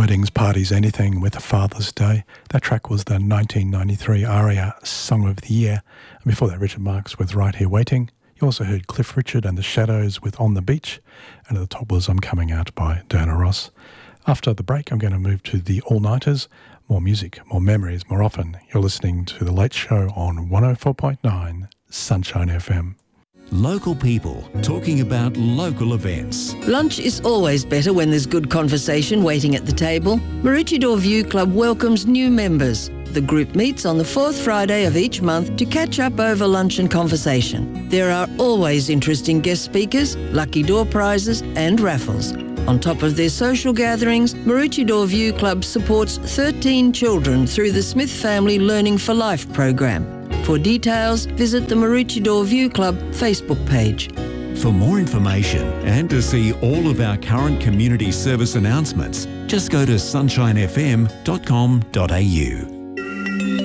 Weddings, parties, anything with a Father's Day. That track was the 1993 ARIA Song of the Year. And before that, Richard Marx with Right Here Waiting. You also heard Cliff Richard and the Shadows with On the Beach. And at the top was I'm Coming Out by Diana Ross. After the break, I'm going to move to the All-Nighters. More music, more memories, more often. You're listening to The Late Show on 104.9 Sunshine FM. Local people talking about local events. Lunch is always better when there's good conversation waiting at the table. Maroochydore View Club welcomes new members. The group meets on the fourth Friday of each month to catch up over lunch and conversation. There are always interesting guest speakers, lucky door prizes and raffles. On top of their social gatherings, Maroochydore View Club supports 13 children through the Smith Family Learning for Life program. For details, visit the Maroochydore View Club Facebook page. For more information and to see all of our current community service announcements, just go to sunshinefm.com.au.